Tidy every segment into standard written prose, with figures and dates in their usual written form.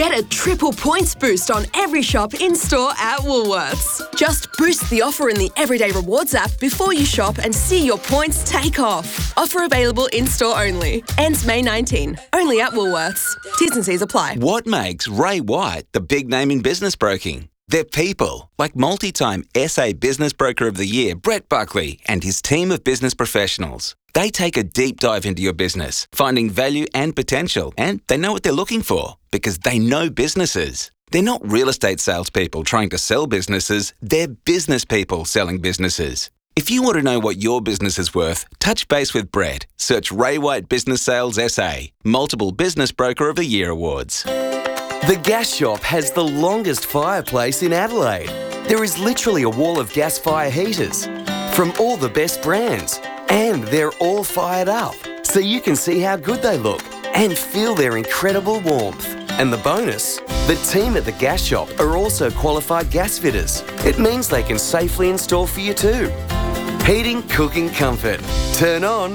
Get a triple points boost on every shop in-store at Woolworths. Just boost the offer in the Everyday Rewards app before you shop and see your points take off. Offer available in-store only. Ends May 19. Only at Woolworths. T's and C's apply. What makes Ray White the big name in business broking? They're people, like multi-time SA Business Broker of the Year, Brett Buckley, and his team of business professionals. They take a deep dive into your business, finding value and potential, and they know what they're looking for because they know businesses. They're not real estate salespeople trying to sell businesses, they're business people selling businesses. If you want to know what your business is worth, touch base with Brett. Search Ray White Business Sales SA, multiple Business Broker of the Year awards. The Gas Shop has the longest fireplace in Adelaide. There is literally a wall of gas fire heaters from all the best brands. And they're all fired up, so you can see how good they look and feel their incredible warmth. And the bonus, the team at the Gas Shop are also qualified gas fitters. It means they can safely install for you too. Heating, cooking, comfort. Turn on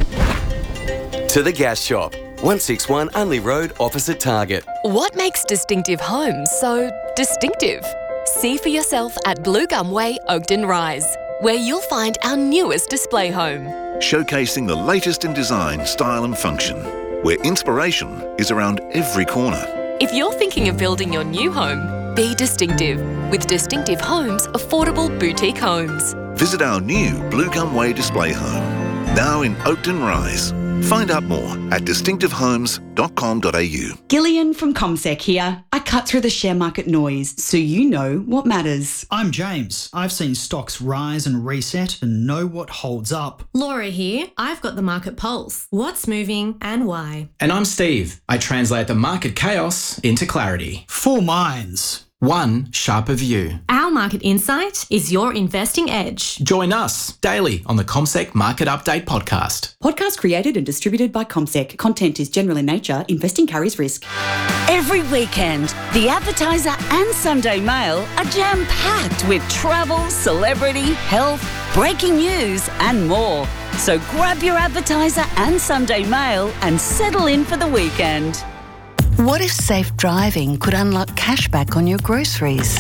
to the Gas Shop. 161 Unley Road, opposite Target. What makes Distinctive Homes so distinctive? See for yourself at Blue Gum Way, Oakden Rise, where you'll find our newest display home. Showcasing the latest in design, style and function, where inspiration is around every corner. If you're thinking of building your new home, be distinctive with Distinctive Homes Affordable Boutique Homes. Visit our new Blue Gum Way display home, now in Oakden Rise. Find out more at distinctivehomes.com.au. Gillian from CommSec here. I cut through the share market noise so you know what matters. I'm James. I've seen stocks rise and reset and know what holds up. Laura here. I've got the market pulse. What's moving and why? And I'm Steve. I translate the market chaos into clarity. 4 minds. One sharper view. Our market insight is your investing edge. Join us daily on the CommSec Market Update podcast. Podcast created and distributed by CommSec. Content is general in nature. Investing carries risk. Every weekend, The Advertiser and Sunday Mail are jam-packed with travel, celebrity, health, breaking news and more. So grab your Advertiser and Sunday Mail and settle in for the weekend. What if safe driving could unlock cashback on your groceries?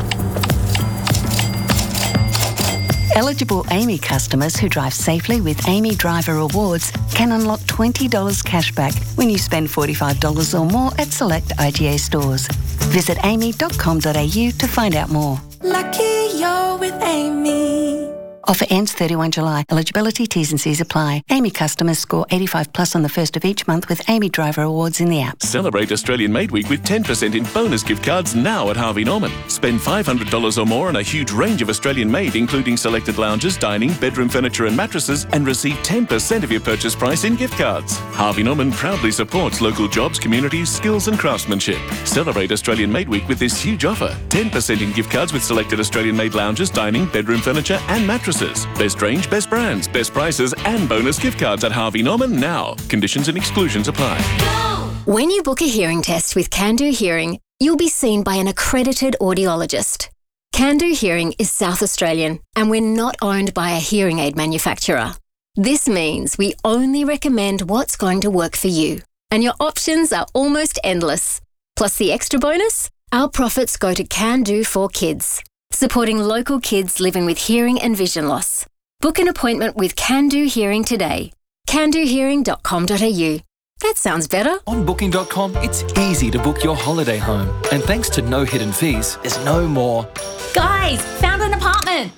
Eligible AAMI customers who drive safely with AAMI Driver Rewards can unlock $20 cashback when you spend $45 or more at select IGA stores. Visit aami.com.au to find out more. Lucky you're with AAMI. Offer ends 31 July. Eligibility, T's and C's apply. AAMI customers score 85 plus on the first of each month with AAMI Driver Awards in the app. Celebrate Australian Made Week with 10% in bonus gift cards now at Harvey Norman. Spend $500 or more on a huge range of Australian made, including selected lounges, dining, bedroom furniture and mattresses, and receive 10% of your purchase price in gift cards. Harvey Norman proudly supports local jobs, communities, skills and craftsmanship. Celebrate Australian Made Week with this huge offer. 10% in gift cards with selected Australian made lounges, dining, bedroom furniture and mattresses. Best range, best brands, best prices and bonus gift cards at Harvey Norman now. Conditions and exclusions apply. When you book a hearing test with Can-Do Hearing, you'll be seen by an accredited audiologist. Can-Do Hearing is South Australian and we're not owned by a hearing aid manufacturer. This means we only recommend what's going to work for you, and your options are almost endless. Plus the extra bonus, our profits go to Can-Do for Kids, supporting local kids living with hearing and vision loss. Book an appointment with Can-Do Hearing today. candohearing.com.au. That sounds better. On Booking.com, it's easy to book your holiday home. And thanks to no hidden fees, there's no more. Guys, found an apartment.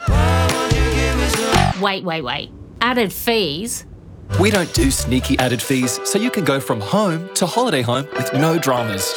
Wait. Added fees? We don't do sneaky added fees, so you can go from home to holiday home with no dramas.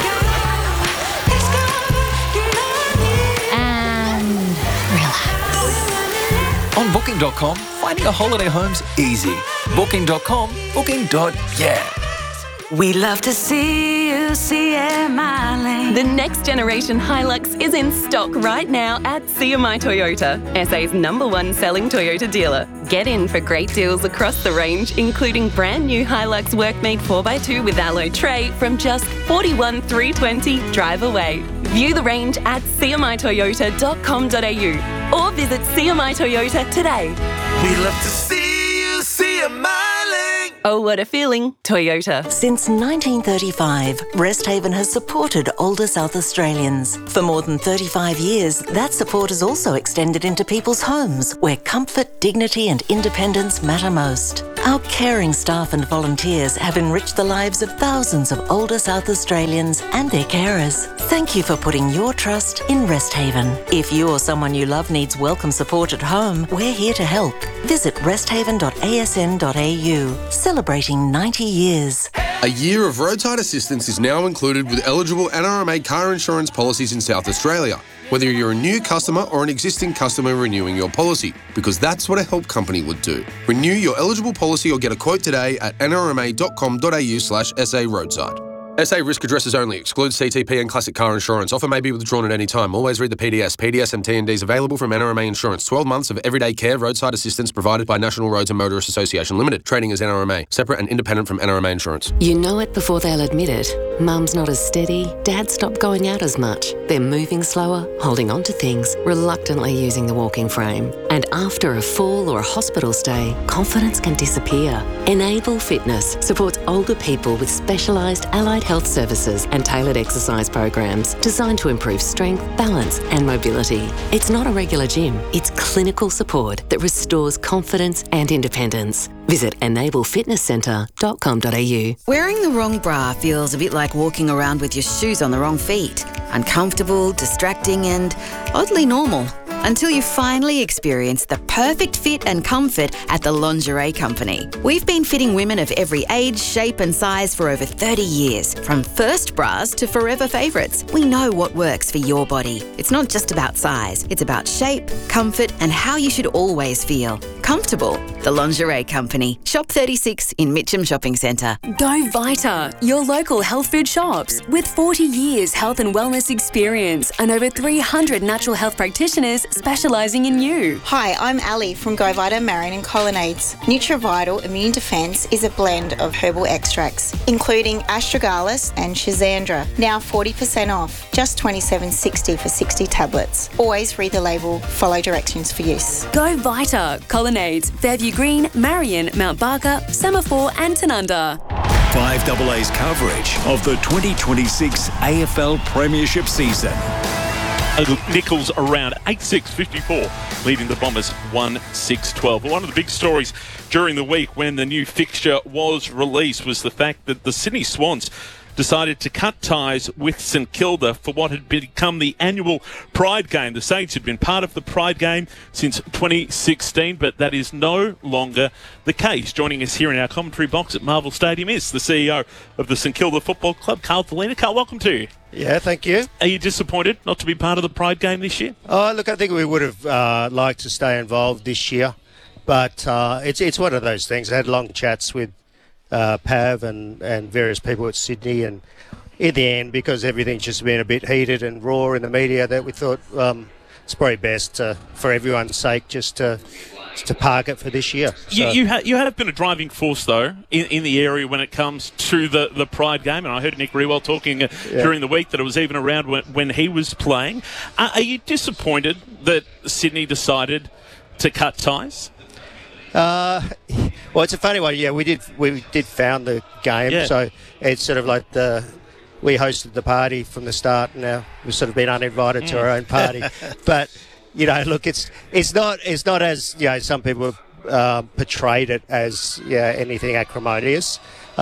On Booking.com, finding a holiday home's easy. Booking.com, booking.yeah. We love to see you see my lane. The next generation Hilux is in stock right now at CMI Toyota, SA's #1 selling Toyota dealer. Get in for great deals across the range, including brand new Hilux Workmate 4x2 with alloy tray from just $41,320 drive away. View the range at cmitoyota.com.au or visit CMI Toyota today. We love to see you see my lane. Oh, what a feeling, Toyota. Since 1935, Resthaven has supported older South Australians. For more than 35 years, that support has also extended into people's homes where comfort, dignity and independence matter most. Our caring staff and volunteers have enriched the lives of thousands of older South Australians and their carers. Thank you for putting your trust in Resthaven. If you or someone you love needs welcome support at home, we're here to help. Visit resthaven.asn.au. Celebrating 90 years. A year of roadside assistance is now included with eligible NRMA car insurance policies in South Australia, whether you're a new customer or an existing customer renewing your policy, because that's what a help company would do. Renew your eligible policy or get a quote today at nrma.com.au/SA roadside. SA risk addresses only. Excludes CTP and classic car insurance. Offer may be withdrawn at any time. Always read the PDS. PDS and T&Ds available from NRMA Insurance. 12 months of everyday care roadside assistance provided by National Roads and Motorists Association Limited. Trading as NRMA. Separate and independent from NRMA Insurance. You know it before they'll admit it. Mum's not as steady. Dad stopped going out as much. They're moving slower, holding on to things, reluctantly using the walking frame. And after a fall or a hospital stay, confidence can disappear. Enable Fitness supports older people with specialised allied health services and tailored exercise programs designed to improve strength, balance and mobility. It's not a regular gym, it's clinical support that restores confidence and independence. Visit enablefitnesscentre.com.au. Wearing the wrong bra feels a bit like walking around with your shoes on the wrong feet. Uncomfortable, distracting and oddly normal. Until you finally experience the perfect fit and comfort at the Lingerie Company. We've been fitting women of every age, shape and size for over 30 years. From first bras to forever favourites, we know what works for your body. It's not just about size, it's about shape, comfort and how you should always feel. Comfortable. The Lingerie Company. Shop 36 in Mitcham Shopping Centre. Go Vita, your local health food shops. With 40 years health and wellness experience and over 300 natural health practitioners specialising in you. Hi, I'm Ali from Go Vita Marion and Colonnades. NutriVital Immune Defence is a blend of herbal extracts, including astragalus and schizandra. Now 40% off, just $27.60 for 60 tablets. Always read the label, follow directions for use. Go Vita, Colonnades, Fairview Green, Marion, Mount Barker, Semaphore and Tanunda. 5AA's coverage of the 2026 AFL Premiership season. Nichols around 8-6-54, leading the Bombers 1-6-12. One of the big stories during the week when the new fixture was released was the fact that the Sydney Swans decided to cut ties with St Kilda for what had become the annual Pride game. The Saints had been part of the Pride game since 2016, but that is no longer the case. Joining us here in our commentary box at Marvel Stadium is the CEO of the St Kilda Football Club, Carl Thelina. Carl, welcome to you. Yeah, thank you. Are you disappointed not to be part of the Pride game this year? Oh, look, I think we would have liked to stay involved this year, but it's one of those things. I had long chats with Pav and various people at Sydney, and in the end, because everything's just been a bit heated and raw in the media, that we thought it's probably best for everyone's sake just to park it for this year. So. You have been a driving force, though, in the area when it comes to the Pride game, and I heard Nick Rewell talking during the week that it was even around when he was playing. Are you disappointed that Sydney decided to cut ties? Well, it's a funny one. Yeah, we did found the game, so it's sort of like we hosted the party from the start, and now we've sort of been uninvited to our own party. But look, it's not as some people portrayed it as anything acrimonious.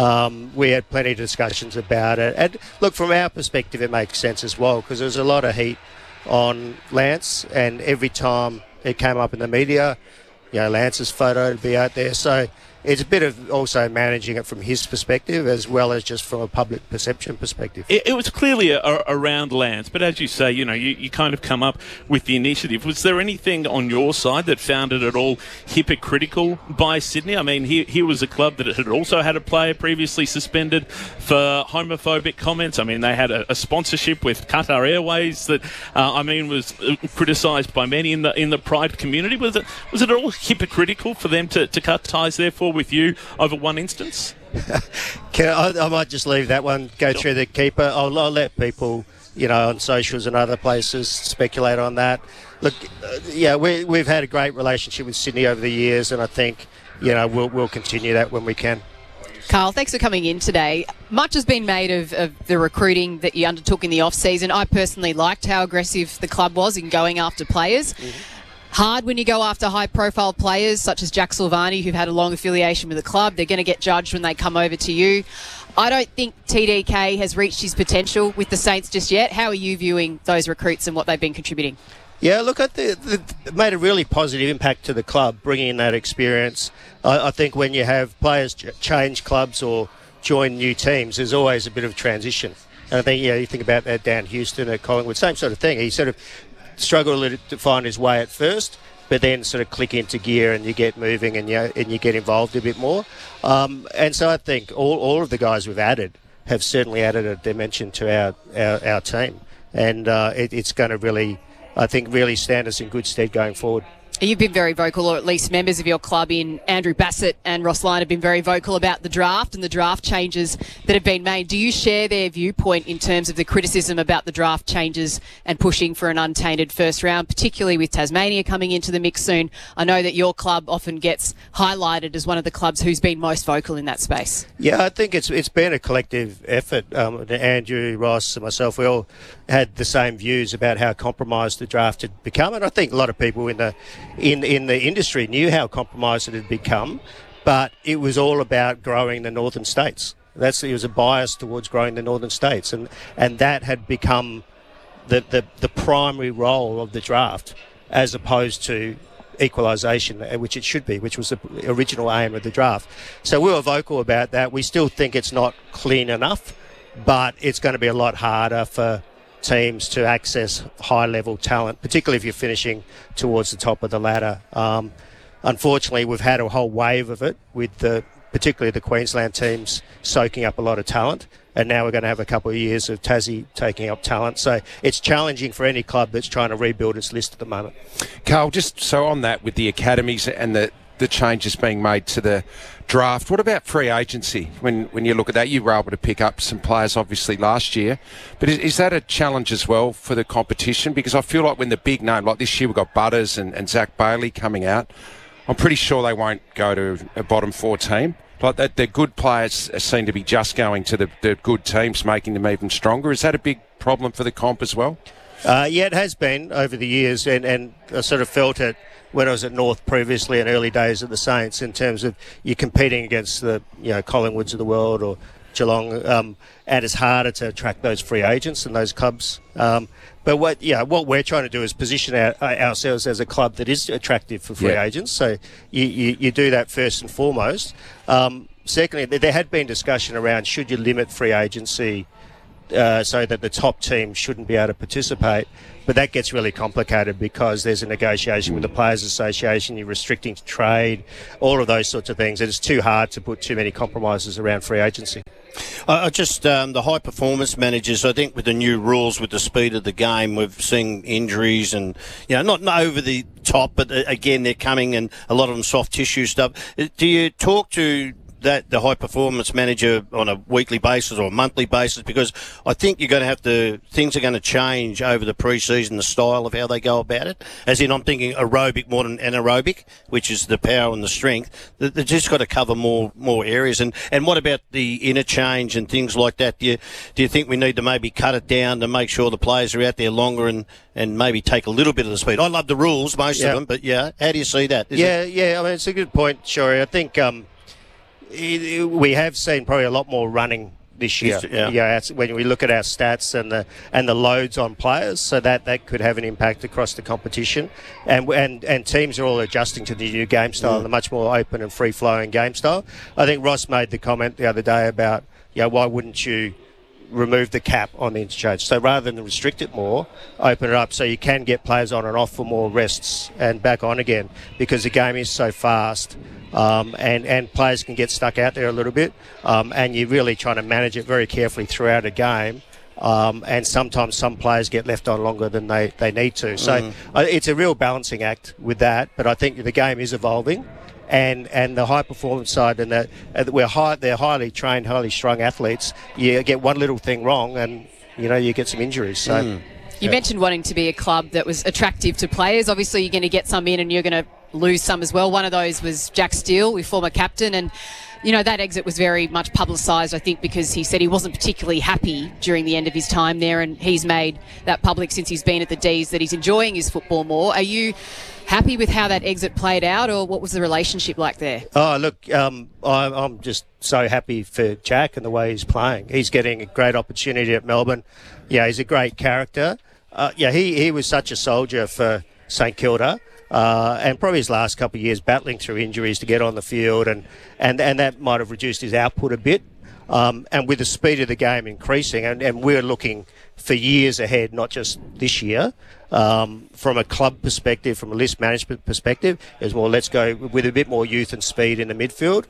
We had plenty of discussions about it, and look, from our perspective, it makes sense as well because there's a lot of heat on Lance, and every time it came up in the media, Lance's photo would be out there. So it's a bit of also managing it from his perspective as well as just from a public perception perspective. It was clearly around Lance, but as you say, you kind of come up with the initiative. Was there anything on your side that found it at all hypocritical by Sydney? I mean, here was a club that had also had a player previously suspended for homophobic comments. I mean, they had a sponsorship with Qatar Airways that, was criticised by many in the Pride community. Was it at all hypocritical for them to cut ties, therefore, with you over one instance? I might just leave that one, go through the keeper. I'll let people, on socials and other places speculate on that. Look, we've had a great relationship with Sydney over the years, and I think, we'll continue that when we can. Carl, thanks for coming in today. Much has been made of the recruiting that you undertook in the off-season. I personally liked how aggressive the club was in going after players. Hard when you go after high-profile players such as Jack Silvani, who've had a long affiliation with the club. They're going to get judged when they come over to you. I don't think TDK has reached his potential with the Saints just yet. How are you viewing those recruits and what they've been contributing? Yeah, look, it made a really positive impact to the club, bringing in that experience. I think when you have players change clubs or join new teams, there's always a bit of transition. And I think, you think about that Dan Houston at Collingwood, same sort of thing. He sort of struggled a little to find his way at first, but then sort of click into gear and you get moving and you get involved a bit more. And so I think all of the guys we've added have certainly added a dimension to our team. And it's going to really, I think, really stand us in good stead going forward. You've been very vocal, or at least members of your club in Andrew Bassett and Ross Lyon have been very vocal about the draft and the draft changes that have been made. Do you share their viewpoint in terms of the criticism about the draft changes and pushing for an untainted first round, particularly with Tasmania coming into the mix soon? I know that your club often gets highlighted as one of the clubs who's been most vocal in that space. Yeah, I think it's been a collective effort. Andrew, Ross and myself, we all had the same views about how compromised the draft had become, and I think a lot of people in the industry knew how compromised it had become, but it was all about growing the northern states. It was a bias towards growing the northern states, and that had become the primary role of the draft, as opposed to equalisation, which it should be, which was the original aim of the draft. So we were vocal about that. We still think it's not clean enough, but it's going to be a lot harder for teams to access high-level talent, particularly if you're finishing towards the top of the ladder. Unfortunately, we've had a whole wave of it, with particularly the Queensland teams soaking up a lot of talent, and now we're going to have a couple of years of Tassie taking up talent. So it's challenging for any club that's trying to rebuild its list at the moment. Carl, just so on that, with the academies and the changes being made to the draft, what about free agency? When you look at that, you were able to pick up some players obviously last year, but is that a challenge as well for the competition? Because I feel like when the big name, like this year we've got Butters and Zach Bailey coming out, I'm pretty sure they won't go to a bottom four team. Like that, the good players seem to be just going to the good teams, making them even stronger. Is that a big problem for the comp as well? Yeah, it has been over the years, and I sort of felt it when I was at North previously in early days of the Saints, in terms of you're competing against the Collingwoods of the world or Geelong, and it's harder to attract those free agents and those clubs. But what we're trying to do is position ourselves as a club that is attractive for free agents. So you do that first and foremost. Secondly, there had been discussion around should you limit free agency so that the top team shouldn't be able to participate. But that gets really complicated because there's a negotiation with the Players Association, you're restricting trade, all of those sorts of things. And it's too hard to put too many compromises around free agency. The high performance managers, I think with the new rules, with the speed of the game, we've seen injuries and, not over the top, but again, they're coming, and a lot of them soft tissue stuff. Do you talk to the high performance manager on a weekly basis or a monthly basis? Because I think you're going to have things are going to change over the pre-season, the style of how they go about it. As in, I'm thinking aerobic more than anaerobic, which is the power and the strength. They've just got to cover more areas. And what about the interchange and things like that? Do you think we need to maybe cut it down to make sure the players are out there longer and maybe take a little bit of the speed? I love the rules, most of them, but how do you see that? I mean, it's a good point, Shorey. I think we have seen probably a lot more running this year. When we look at our stats and the loads on players, so that could have an impact across the competition. And teams are all adjusting to the new game style, the much more open and free flowing game style. I think Ross made the comment the other day about why wouldn't you remove the cap on the interchange? So rather than restrict it more, open it up so you can get players on and off for more rests and back on again, because the game is so fast. And players can get stuck out there a little bit, and you're really trying to manage it very carefully throughout a game, and sometimes some players get left on longer than they need to. So it's a real balancing act with that, but I think the game is evolving, and the high performance side, and they're highly trained, highly strung athletes. You get one little thing wrong and you get some injuries. So you mentioned wanting to be a club that was attractive to players. Obviously you're going to get some in and you're going to lose some as well. One of those was Jack Steele, our former captain, and You know, that exit was very much publicised, I think, because he said he wasn't particularly happy during the end of his time there, and he's made that public since he's been at the D's that he's enjoying his football more. Are you happy with how that exit played out, or what was the relationship like there? Oh, look, I'm just so happy for Jack and the way he's playing. He's getting a great opportunity at Melbourne. Yeah, he's a great character. He was such a soldier for St Kilda. And probably his last couple of years battling through injuries to get on the field, and that might have reduced his output a bit. And with the speed of the game increasing, and we're looking for years ahead, not just this year, from a club perspective, from a list management perspective, is more let's go with a bit more youth and speed in the midfield,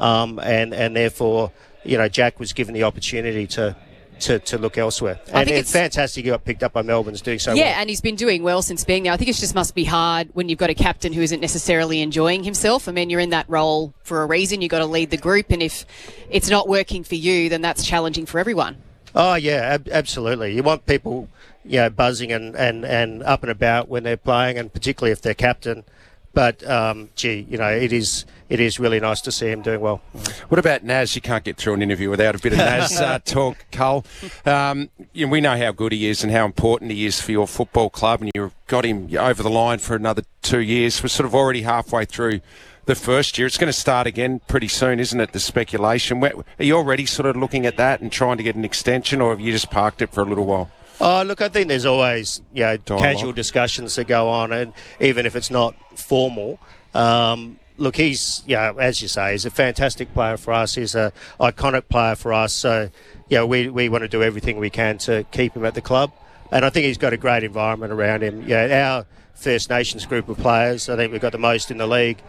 and therefore, you know, Jack was given the opportunity to look elsewhere. And it's fantastic he got picked up by Melbourne's doing so well. Yeah, and he's been doing well since being there. I think it just must be hard when you've got a captain who isn't necessarily enjoying himself. I mean, you're in that role for a reason. You've got to lead the group, and if it's not working for you, then that's challenging for everyone. Oh, yeah, absolutely. You want people, you know, buzzing and up and about when they're playing, and particularly if they're captain. But, you know, it is really nice to see him doing well. What about Naz? You can't get through an interview without a bit of Naz talk, Cole. You know, we know how good he is and how important he is for your football club, and you've got him over the line for another 2 years. We're sort of already halfway through the first year. It's going to start again pretty soon, isn't it, the speculation? Are you already sort of looking at that and trying to get an extension, or have you just parked it for a little while? Oh, look, I think there's always, you know, casual discussions that go on, and even if it's not formal. Look, he's, you know, as you say, he's a fantastic player for us. He's an iconic player for us. So, you know, we want to do everything we can to keep him at the club. And I think he's got a great environment around him. You know, our First Nations group of players, I think we've got the most in the league.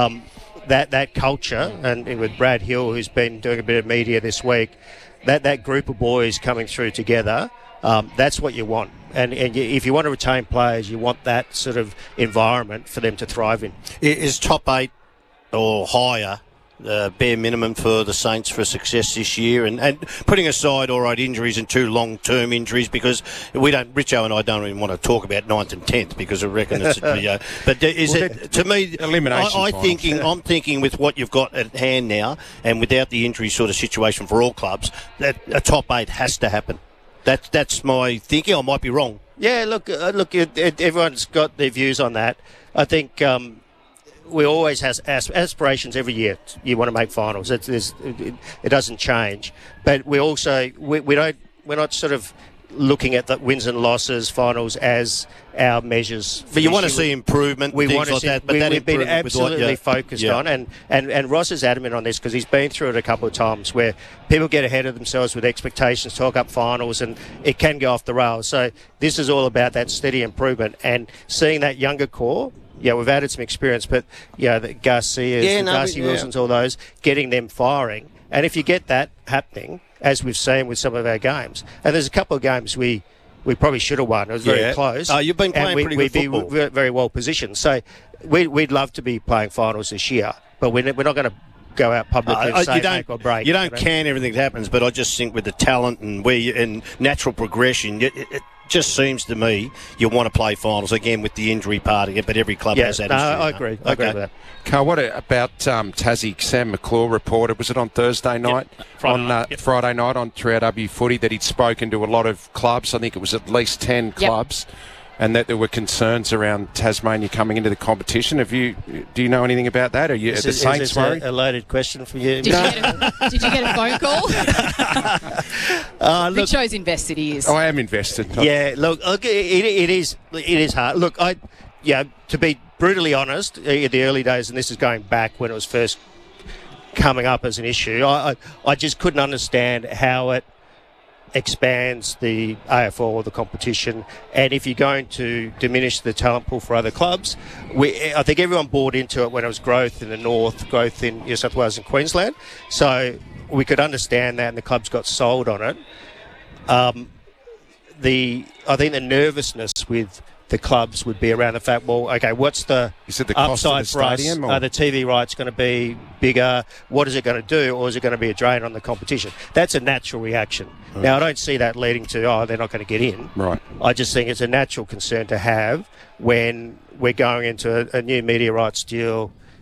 That culture, and with Brad Hill, who's been doing a bit of media this week, that group of boys coming through together, that's what you want. And if you want to retain players, you want that sort of environment for them to thrive in. Is top 8 or higher bare minimum for the Saints for success this year? And putting aside, all right, injuries and 2 long-term injuries, because Richo and I don't even want to talk about 9th and 10th because I reckon it's, but is it, to me, I'm thinking with what you've got at hand now, and without the injury sort of situation for all clubs, that a top 8 has to happen. That's my thinking. I might be wrong. Yeah, look, everyone's got their views on that. I think we always have aspirations every year. You want to make finals. It doesn't change. But we also we're not sort of looking at the wins and losses, finals as our measures. But you want to see improvement, we things want to like see, that. But we've been absolutely focused on, and Ross is adamant on this because he's been through it a couple of times where people get ahead of themselves with expectations, talk up finals, and it can go off the rails. So this is all about that steady improvement and seeing that younger core. Yeah, we've added some experience, but the Garcias, Darcy Wilsons, all those, getting them firing. And if you get that happening, as we've seen with some of our games, and there's a couple of games we probably should have won. It was very close. You've been playing pretty good football. We'd be very well positioned. So we'd love to be playing finals this year, but we're not going to go out publicly and say make or break. You don't can everything that happens, but I just think with the talent and natural progression, it just seems to me you want to play finals again with the injury part again, but every club has that. I agree. I agree with that. Carl, what about Tassie? Sam McClure reported, was it on Thursday night? Friday night on 3RW Footy, that he'd spoken to a lot of clubs. I think it was at least 10 clubs. And that there were concerns around Tasmania coming into the competition. Do you know anything about that? Are you the Saints worried? A loaded question for you. Did you get a phone call? Richo's invested. He is. I am invested. Yeah, look, it is hard. Look, to be brutally honest, in the early days, and this is going back when it was first coming up as an issue, I just couldn't understand how it expands the AFL or the competition, and if you're going to diminish the talent pool for other clubs, I think everyone bought into it when it was growth in the north, growth in New South Wales and Queensland, so we could understand that, and the clubs got sold on it. I think the nervousness with the clubs would be around the fact, well, okay, what's the upside for us? Are the TV rights going to be bigger? What is it going to do? Or is it going to be a drain on the competition? That's a natural reaction. Right. Now, I don't see that leading to, they're not going to get in. Right. I just think it's a natural concern to have when we're going into a new media rights deal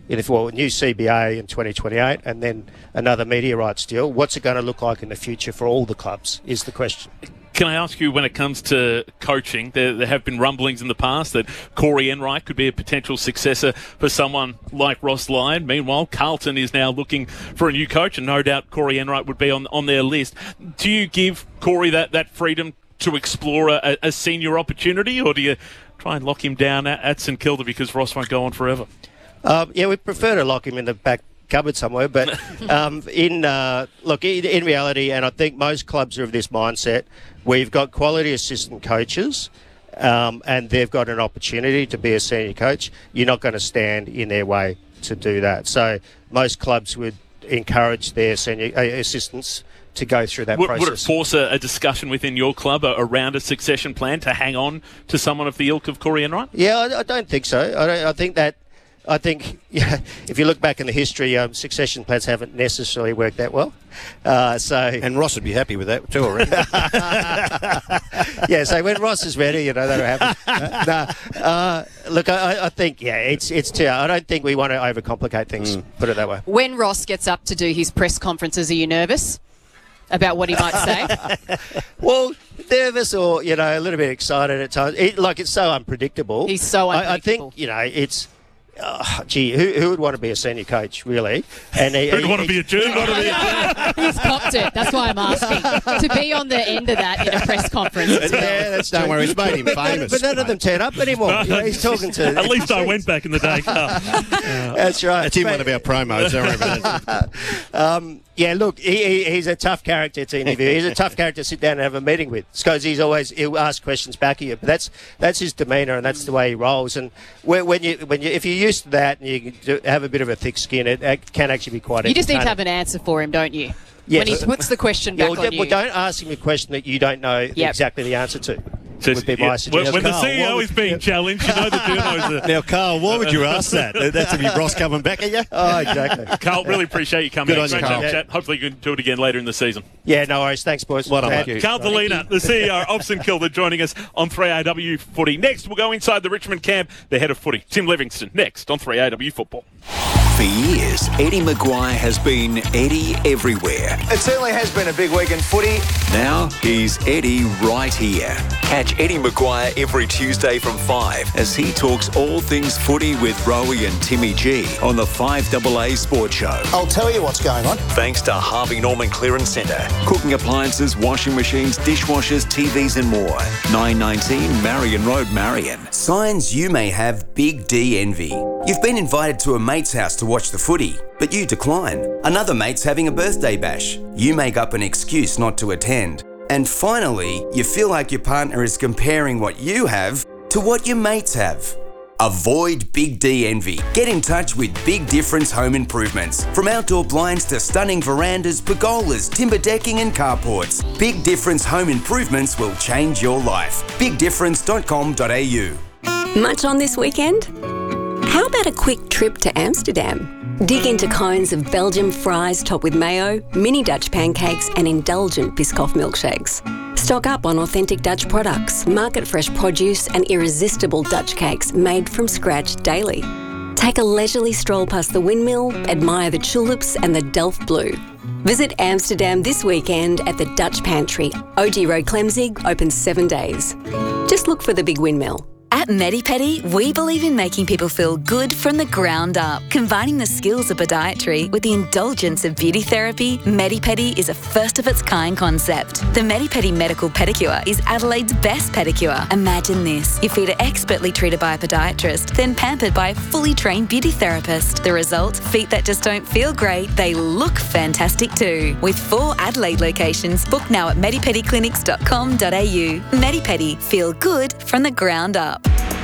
new CBA in 2028 and then another media rights deal. What's it going to look like in the future for all the clubs is the question. Can I ask you, when it comes to coaching, there have been rumblings in the past that Corey Enright could be a potential successor for someone like Ross Lyon. Meanwhile, Carlton is now looking for a new coach, and no doubt Corey Enright would be on their list. Do you give Corey that freedom to explore a senior opportunity, or do you try and lock him down at St Kilda because Ross won't go on forever? We prefer to lock him in the back cupboard somewhere, but in reality, and I think most clubs are of this mindset, we've got quality assistant coaches and they've got an opportunity to be a senior coach. You're not going to stand in their way to do that. So most clubs would encourage their senior assistants to go through that process. Would it force a discussion within your club around a succession plan to hang on to someone of the ilk of Corey Enright? Yeah, I don't think so. I think if you look back in the history, succession plans haven't necessarily worked that well. And Ross would be happy with that too already. Yeah, so when Ross is ready, that'll happen. Look, I think, it's too. I don't think we want to overcomplicate things, put it that way. When Ross gets up to do his press conferences, are you nervous about what he might say? Well, nervous or, a little bit excited at times. It's so unpredictable. He's so unpredictable. I think, it's... who would want to be a senior coach, really? And who'd want to be a junior? He's copped it. That's why I'm asking. To be on the end of that in a press conference. Don't worry, it's made him famous. But none of them turn up anymore. He's talking to... At least I went back in the day, Carl. That's right. That's in one of our promos. Don't worry about that. Look, he's a tough character to interview. He's a tough character to sit down and have a meeting with, because he'll ask questions back at you. But that's his demeanour and that's the way he rolls. And if you're used to that and you have a bit of a thick skin, it can actually be quite. You just need to have an answer for him, don't you? Yes. When he puts the question back on you. Well, don't ask him a question that you don't know exactly the answer to. Would be my suggestion. When the CEO is being challenged, the journos are... Now, Carl, why would you ask that? That's to be Ross coming back at you? Oh, exactly. Carl, really appreciate you coming. Good on you, Carl. Chat. Hopefully you can do it again later in the season. Yeah, no worries. Thanks, boys. Carl Delina, the CEO of St Kilda, joining us on 3AW Footy. Next, we'll go inside the Richmond camp. The head of footy, Tim Livingston, next on 3AW Football. For years, Eddie Maguire has been Eddie everywhere. It certainly has been a big week in footy. Now he's Eddie right here. Catch Eddie Maguire every Tuesday from 5 as he talks all things footy with Rowie and Timmy G on the 5AA Sports Show. I'll tell you what's going on. Thanks to Harvey Norman Clearance Centre. Cooking appliances, washing machines, dishwashers, TVs and more. 919 Marion Road, Marion. Signs you may have Big D envy. You've been invited to a mate's house to watch the footy, but you decline. Another mate's having a birthday bash. You make up an excuse not to attend. And finally, you feel like your partner is comparing what you have to what your mates have. Avoid Big D envy. Get in touch with Big Difference Home Improvements. From outdoor blinds to stunning verandas, pergolas, timber decking and carports, Big Difference Home Improvements will change your life. BigDifference.com.au. Much on this weekend? How about a quick trip to Amsterdam? Dig into cones of Belgian fries topped with mayo, mini Dutch pancakes and indulgent Biscoff milkshakes. Stock up on authentic Dutch products, market-fresh produce and irresistible Dutch cakes made from scratch daily. Take a leisurely stroll past the windmill, admire the tulips and the Delft Blue. Visit Amsterdam this weekend at the Dutch Pantry. OG Road Clemzig, open 7 days. Just look for the big windmill. At Medipedi, we believe in making people feel good from the ground up. Combining the skills of podiatry with the indulgence of beauty therapy, Medipedi is a first-of-its-kind concept. The Medipedi Medical Pedicure is Adelaide's best pedicure. Imagine this. Your feet are expertly treated by a podiatrist, then pampered by a fully trained beauty therapist. The result? Feet that just don't feel great, they look fantastic too. With 4 Adelaide locations, book now at medipediclinics.com.au. Medipedi, feel good from the ground up.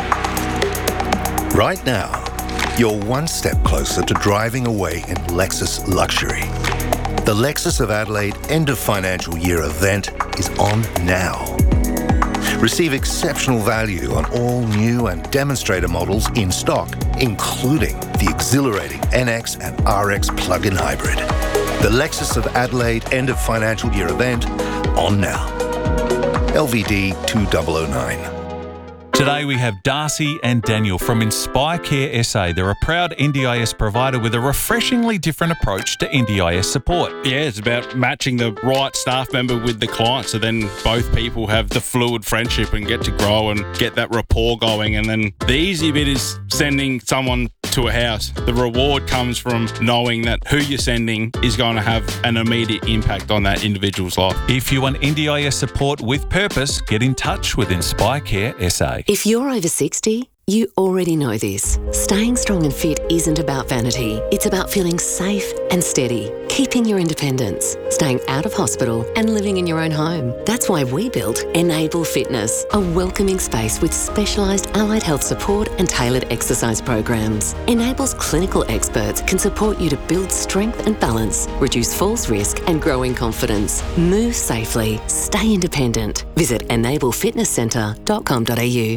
Right now, you're one step closer to driving away in Lexus luxury. The Lexus of Adelaide end of financial year event is on now. Receive exceptional value on all new and demonstrator models in stock, including the exhilarating NX and RX plug-in hybrid. The Lexus of Adelaide end of financial year event on now. LVD 2009. Today we have Darcy and Daniel from Inspire Care SA. They're a proud NDIS provider with a refreshingly different approach to NDIS support. Yeah, it's about matching the right staff member with the client, so then both people have the fluid friendship and get to grow and get that rapport going. And then the easy bit is sending someone to a house. The reward comes from knowing that who you're sending is going to have an immediate impact on that individual's life. If you want NDIS support with purpose, get in touch with Inspire Care SA. If you're over 60, you already know this. Staying strong and fit isn't about vanity. It's about feeling safe and steady, keeping your independence, staying out of hospital and living in your own home. That's why we built Enable Fitness, a welcoming space with specialised allied health support and tailored exercise programs. Enable's clinical experts can support you to build strength and balance, reduce falls risk and grow in confidence. Move safely, stay independent. Visit enablefitnesscentre.com.au.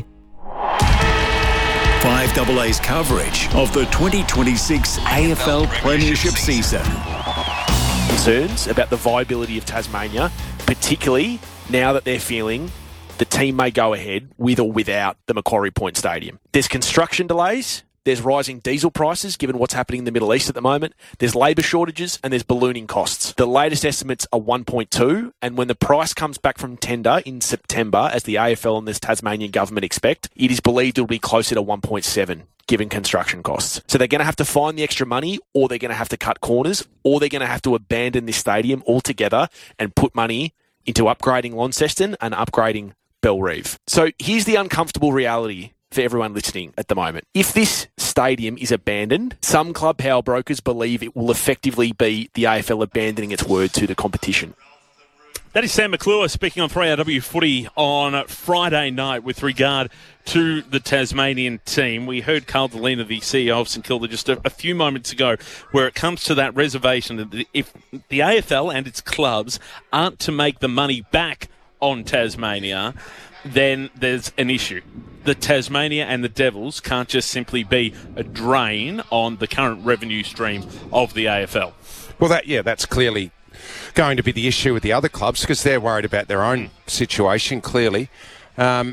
5AA's coverage of the 2026 AFL Premiership season. Concerns about the viability of Tasmania, particularly now that they're feeling the team may go ahead with or without the Macquarie Point Stadium. There's construction delays. There's rising diesel prices, given what's happening in the Middle East at the moment. There's labour shortages and there's ballooning costs. The latest estimates are 1.2, and when the price comes back from tender in September, as the AFL and this Tasmanian government expect, it is believed it'll be closer to 1.7, given construction costs. So they're going to have to find the extra money, or they're going to have to cut corners, or they're going to have to abandon this stadium altogether and put money into upgrading Launceston and upgrading Bellerive. So here's the uncomfortable reality for everyone listening at the moment. If this stadium is abandoned, some club power brokers believe it will effectively be the AFL abandoning its word to the competition. That is Sam McClure speaking on 3AW Footy on Friday night with regard to the Tasmanian team. We heard Carl Delina, the CEO of St Kilda, just a few moments ago, where it comes to that reservation that if the AFL and its clubs aren't to make the money back on Tasmania, then there's an issue. The Tasmania and the Devils can't just simply be a drain on the current revenue stream of the AFL. Well, that's clearly going to be the issue with the other clubs because they're worried about their own situation, clearly. For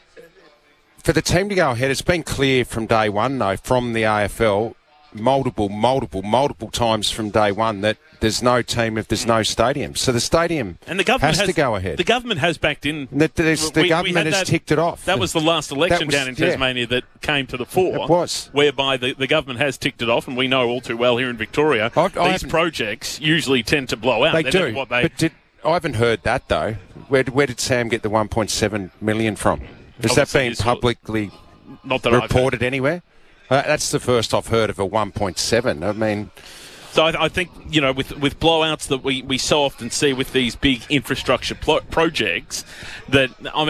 the team to go ahead, it's been clear from day one, though, from the AFL, multiple times from day one that there's no team if there's no stadium. So the stadium and the government has to go ahead. The government has backed in. The government has ticked it off. That was the last election down in Tasmania that came to the fore. It was. Whereby the government has ticked it off, and we know all too well here in Victoria, these projects usually tend to blow out. They do. I haven't heard that, though. Where did Sam get the 1.7 million from? Has that been publicly reported anywhere? That's the first I've heard of a 1.7. I mean... So I think, with blowouts that we so often see with these big infrastructure projects, that,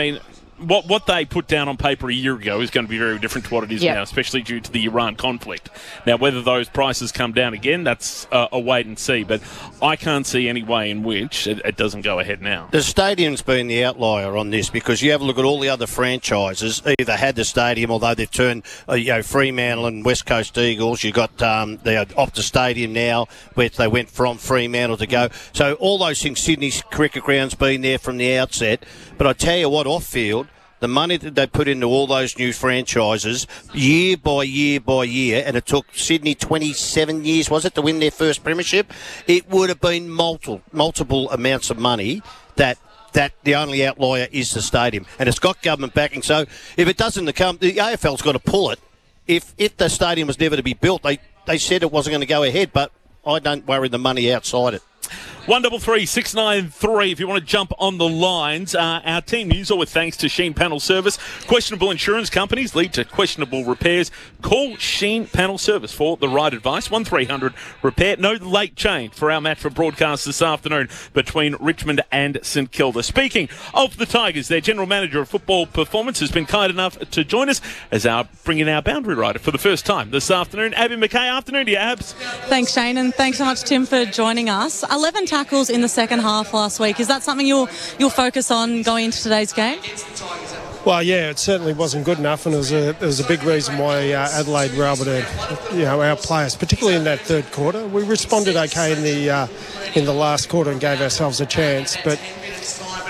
what they put down on paper a year ago is going to be very different to what it is now, especially due to the Iran conflict. Now, whether those prices come down again, that's a wait and see. But I can't see any way in which it doesn't go ahead now. The stadium's been the outlier on this because you have a look at all the other franchises either had the stadium, although they've turned, Fremantle and West Coast Eagles. You've got the Optus Stadium now, where they went from Fremantle to go. So all those things, Sydney's cricket ground's been there from the outset. But I tell you what, off-field, the money that they put into all those new franchises, year by year by year, and it took Sydney 27 years, was it, to win their first premiership? It would have been multiple amounts of money that the only outlier is the stadium. And it's got government backing. So if it doesn't come, the AFL's got to pull it. If the stadium was never to be built, they said it wasn't going to go ahead, but I don't worry the money outside it. 133 693 if you want to jump on the lines. Our team news all with thanks to Sheen Panel Service. Questionable insurance companies lead to questionable repairs. Call Sheen Panel Service for the right advice. 1300 repair. No late change for our match for broadcast this afternoon between Richmond and St Kilda. Speaking of the Tigers, their General Manager of Football Performance has been kind enough to join us as bringing our boundary rider for the first time this afternoon. Abby McKay, afternoon to you, Abs. Thanks, Shane, and thanks so much, Tim, for joining us. 11 tackles in the second half last week. Is that something you'll focus on going into today's game? Well, yeah, it certainly wasn't good enough, and it was a big reason why Adelaide were able to, outplay us, particularly in that third quarter. We responded okay in the last quarter and gave ourselves a chance, but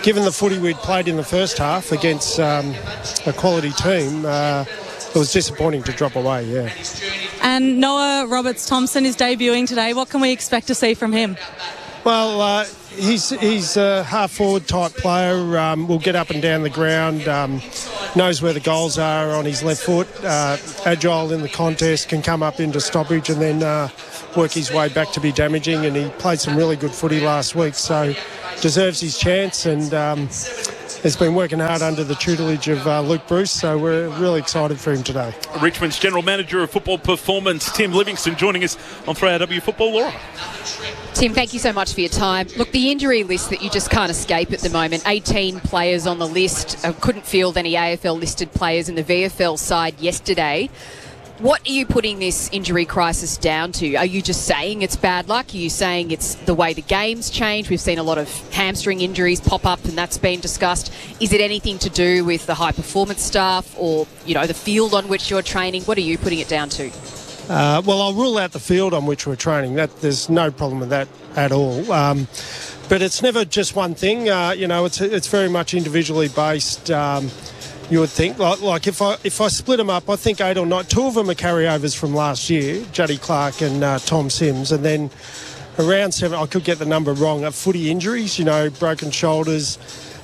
given the footy we'd played in the first half against a quality team, it was disappointing to drop away, yeah. And Noah Roberts-Thompson is debuting today. What can we expect to see from him? Well, he's a half-forward type player. Will get up and down the ground, knows where the goals are on his left foot, agile in the contest, can come up into stoppage and then work his way back to be damaging. And he played some really good footy last week, so deserves his chance and has been working hard under the tutelage of Luke Bruce, so we're really excited for him today. Richmond's General Manager of Football Performance, Tim Livingston, joining us on 3AW Football. Laura. Tim, thank you so much for your time. Look, the injury list that you just can't escape at the moment, 18 players on the list. Couldn't field any AFL-listed players in the VFL side yesterday. What are you putting this injury crisis down to? Are you just saying it's bad luck? Are you saying it's the way the game's changed? We've seen a lot of hamstring injuries pop up and that's been discussed. Is it anything to do with the high-performance staff or, you know, the field on which you're training? What are you putting it down to? Well, I'll rule out the field on which we're training. There's no problem with that at all. But it's never just one thing. It's very much individually based. You would think, like if I split them up, I think 8 or 9, 2 of them are carryovers from last year, Juddy Clark and Tom Sims, and then around 7, I could get the number wrong, footy injuries, broken shoulders,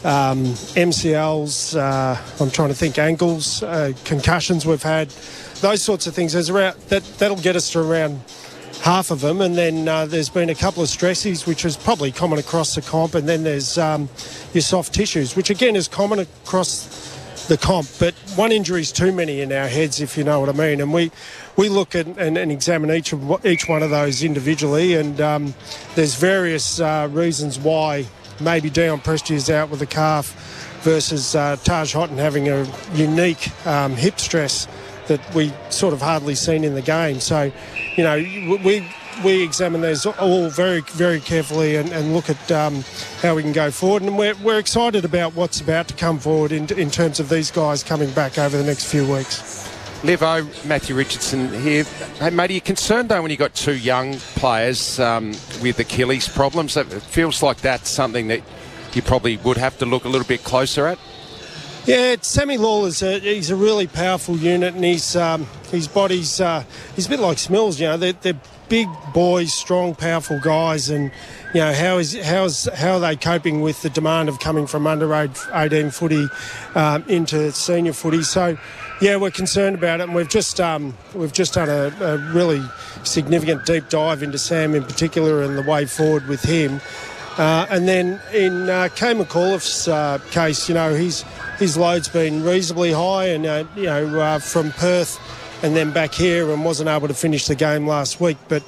MCLs, I'm trying to think, ankles, concussions we've had, those sorts of things. There's around that'll get us to around half of them, and then there's been a couple of stressies, which is probably common across the comp, and then there's your soft tissues, which again is common across the comp, but one injury is too many in our heads, if you know what I mean. And we look at and examine each one of those individually, and there's various reasons why maybe Dion Presti is out with a calf versus Taj Houghton having a unique hip stress that we sort of hardly seen in the game. So, we examine those all very, very carefully and look at how we can go forward. And we're excited about what's about to come forward in terms of these guys coming back over the next few weeks. Livo, Matthew Richardson here. Hey, mate, are you concerned, though, when you've got 2 young players with Achilles problems? It feels like that's something that you probably would have to look a little bit closer at. Yeah, Sammy Lawler's he's a really powerful unit, and his body's he's a bit like Smills. They're big boys, strong, powerful guys, and how are they coping with the demand of coming from under 18 footy into senior footy? So, yeah, we're concerned about it, and we've just done a really significant deep dive into Sam in particular and the way forward with him. And then in Kay McAuliffe's case, his load's been reasonably high, and from Perth and then back here, and wasn't able to finish the game last week. But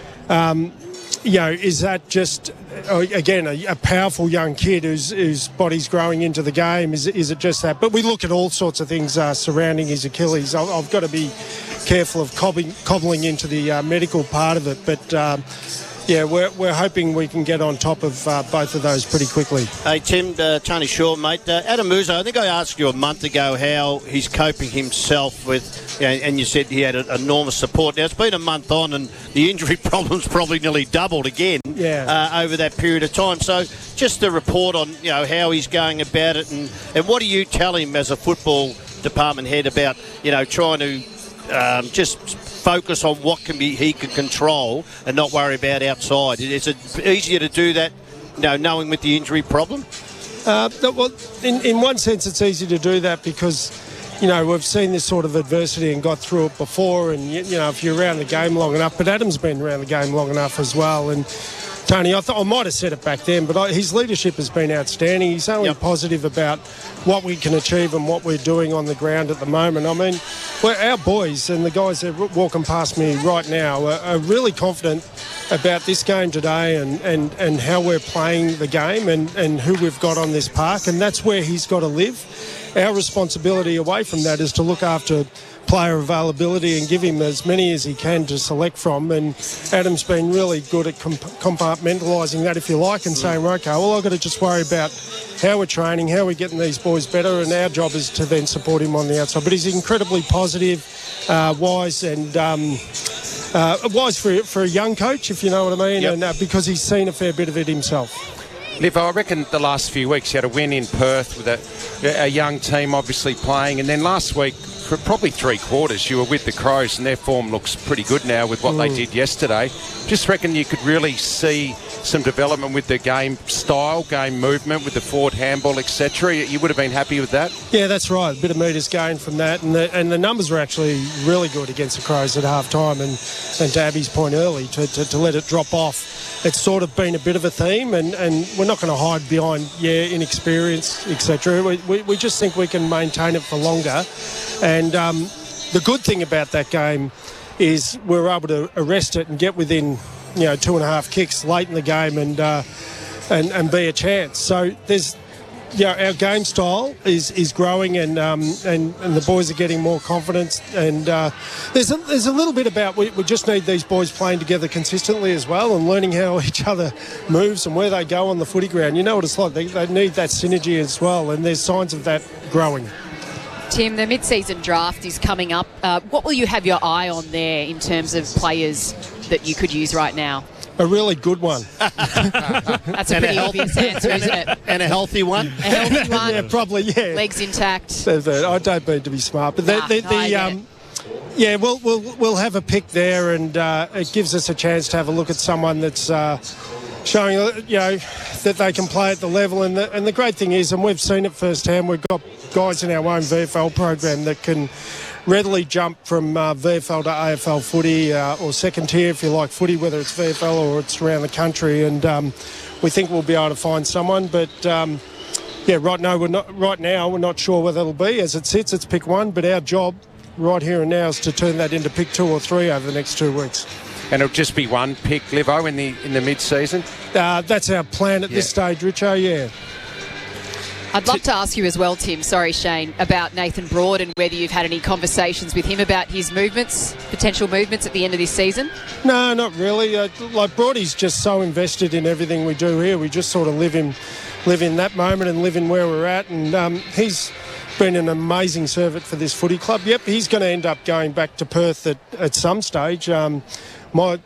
is that just again a powerful young kid whose body's growing into the game? Is it just that? But we look at all sorts of things surrounding his Achilles. I've got to be careful of cobbling into the medical part of it, but. We're hoping we can get on top of both of those pretty quickly. Hey, Tim, Tony Shaw, mate. Adam Musa, I think I asked you a month ago how he's coping himself with, and you said he had enormous support. Now, it's been a month on, and the injury problem's probably nearly doubled again over that period of time. So just a report on, how he's going about it, and what do you tell him as a football department head about, trying to just focus on what he can control and not worry about outside? Is it easier to do that, knowing with the injury problem? Well, in one sense, it's easy to do that because, we've seen this sort of adversity and got through it before. And, if you're around the game long enough, but Adam's been around the game long enough as well. And Tony, I thought I might have said it back then, but his leadership has been outstanding. He's only positive about what we can achieve and what we're doing on the ground at the moment. I mean, our boys and the guys that are walking past me right now are really confident about this game today and how we're playing the game and who we've got on this park, and that's where he's got to live. Our responsibility away from that is to look after player availability and give him as many as he can to select from, and Adam's been really good at compartmentalising that, if you like, and saying, okay, well, I've got to just worry about how we're training, how we're getting these boys better, and our job is to then support him on the outside. But he's incredibly positive, wise, and wise for a young coach, if you know what I mean, and because he's seen a fair bit of it himself. Liv, I reckon the last few weeks you had a win in Perth with a young team obviously playing, and then last week, for probably 3 quarters, you were with the Crows, and their form looks pretty good now with what they did yesterday. Just reckon you could really see some development with the game style, game movement, with the forward handball, etc. You would have been happy with that? Yeah, that's right. A bit of metres gained from that, and the numbers were actually really good against the Crows at half time, and to Abby's point early, to let it drop off. It's sort of been a bit of a theme, and we're not going to hide behind, inexperience, etc. We just think we can maintain it for longer. And the good thing about that game is we were able to arrest it and get within, 2.5 kicks late in the game and be a chance. So there's, our game style is growing, and the boys are getting more confidence. And there's a little bit about we just need these boys playing together consistently as well, and learning how each other moves and where they go on the footy ground. You know what it's like. They need that synergy as well, and there's signs of that growing. Tim, the mid-season draft is coming up. What will you have your eye on there in terms of players that you could use right now? A really good one. That's a pretty obvious answer, isn't it? And a healthy one? A healthy one. Yeah, probably, yeah. Legs intact. I don't mean to be smart, but we'll have a pick there, and it gives us a chance to have a look at someone that's showing, that they can play at the level. And the great thing is, and we've seen it firsthand, we've got guys in our own VFL program that can readily jump from VFL to AFL footy, or second tier, if you like, footy, whether it's VFL or it's around the country. And we think we'll be able to find someone. But right now we're not sure whether it'll be. As it sits, it's pick one. But our job right here and now is to turn that into pick 2 or 3 over the next 2 weeks. And it'll just be one pick, Livo, in the mid-season? That's our plan at this stage, Richo, yeah. I'd love to ask you as well, Tim, sorry Shane, about Nathan Broad and whether you've had any conversations with him about his potential movements at the end of this season. No, not really. Broadie's just so invested in everything we do here. We just sort of live in that moment and live in where we're at. And he's been an amazing servant for this footy club. Yep, he's going to end up going back to Perth at some stage. In my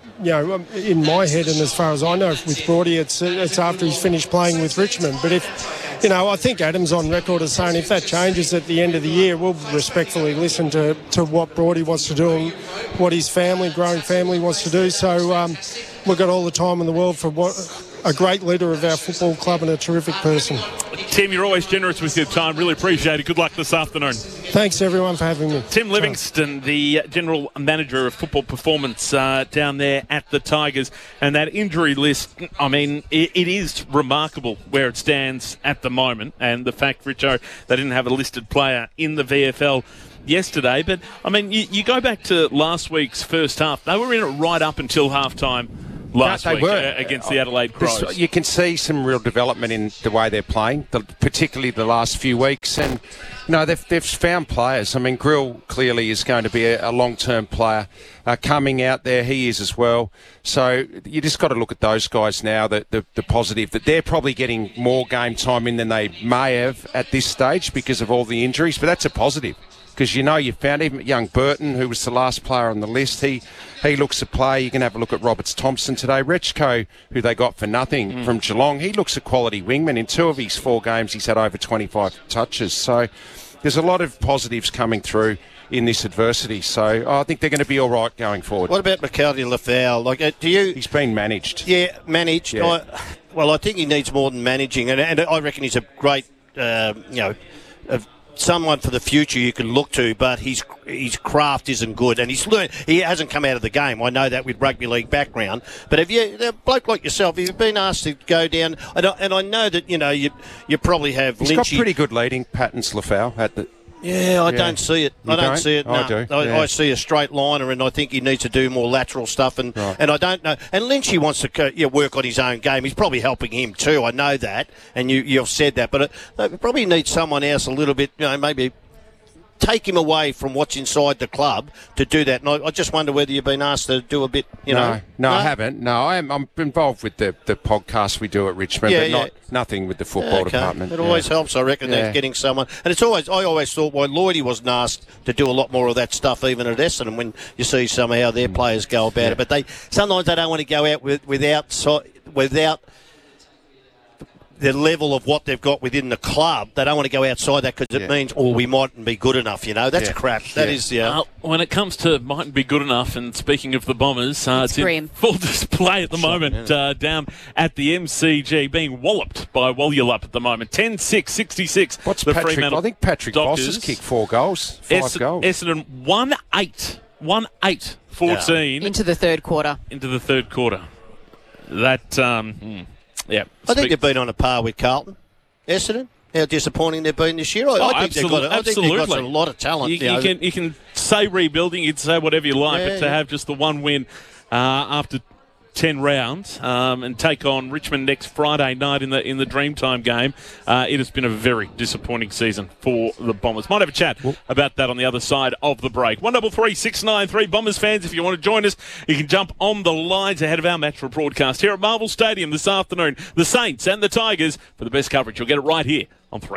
head, and as far as I know with Broadie, it's after he's finished playing with Richmond. But I think Adam's on record as saying if that changes at the end of the year, we'll respectfully listen to what Broadie wants to do and what his growing family wants to do. So we've got all the time in the world for a great leader of our football club and a terrific person. Tim, you're always generous with your time. Really appreciate it. Good luck this afternoon. Thanks, everyone, for having me. Tim Livingston, the General Manager of Football Performance down there at the Tigers. And that injury list, I mean, it is remarkable where it stands at the moment. And the fact, Richo, they didn't have a listed player in the VFL yesterday. But, I mean, you go back to last week's first half. They were in it right up until half-time last week against the Adelaide Crows. You can see some real development in the way they're playing, particularly the last few weeks. And, they've found players. I mean, Grill clearly is going to be a long-term player coming out there. He is as well. So you just got to look at those guys now, the positive, that they're probably getting more game time in than they may have at this stage because of all the injuries. But that's a positive. Because you found even young Burton, who was the last player on the list, he looks to play. You can have a look at Roberts Thompson today. Rechko, who they got for nothing from Geelong, he looks a quality wingman. In 2 of his 4 games, he's had over 25 touches. So there's a lot of positives coming through in this adversity. So I think they're going to be all right going forward. What about McCarthy and Lafau? He's been managed. Yeah, managed. Yeah. I think he needs more than managing, and I reckon he's a great, someone for the future you can look to, but his craft isn't good, and he hasn't come out of the game. I know that with rugby league background, but a bloke like yourself, if you've been asked to go down, and I know that you probably have. He's got pretty good leading patterns, Lafau, at the. Yeah, I don't see it. I don't see it. No. I do. I see a straight liner, and I think he needs to do more lateral stuff. And I don't know. And Lynchy wants to work on his own game. He's probably helping him too. I know that, and you've said that. But they probably need someone else a little bit. Maybe take him away from what's inside the club to do that. And I just wonder whether you've been asked to do a bit. No, I haven't. No, I'm involved with the podcast we do at Richmond, but nothing with the football department. It always helps, I reckon, getting someone. And I always thought why Lloydie wasn't asked to do a lot more of that stuff even at Essendon when you see how their players go about it. But sometimes they don't want to go out without the level of what they've got within the club. They don't want to go outside that because it means, we mightn't be good enough. That's crap. That is, when it comes to mightn't be good enough, and speaking of the Bombers, it's in full display at the moment down at the MCG, being walloped by Walyalup at the moment. 10-6, 66. What's the Patrick? Fremantle I think Patrick Voss has kicked 4 goals. 5 goals. Essendon 1-8. 1-8-14. Into the third quarter. That, I think they've been on a par with Carlton. Essendon. How disappointing they've been this year. I think they've got a lot of talent. You can say rebuilding, you can say whatever you like, but to have just the one win after 10 rounds and take on Richmond next Friday night in the Dreamtime game, it has been a very disappointing season for the Bombers. Might have a chat about that on the other side of the break. 133 693 Bombers fans, if you want to join us, you can jump on the lines ahead of our match broadcast here at Marvel Stadium this afternoon. The Saints and the Tigers for the best coverage. You'll get it right here on 3.